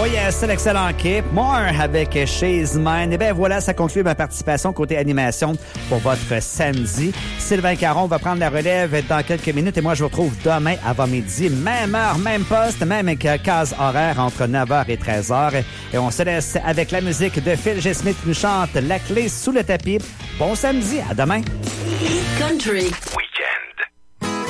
Oh yes, c'est l'excellent Keep More avec She's Mine. Et bien voilà, ça conclut ma participation côté animation pour votre samedi. Sylvain Caron va prendre la relève dans quelques minutes et moi je vous retrouve demain avant midi, même heure, même poste, même case horaire entre 9h et 13h. Et on se laisse avec la musique de Phil G. Smith qui nous chante La clé sous le tapis. Bon samedi, à demain. Country.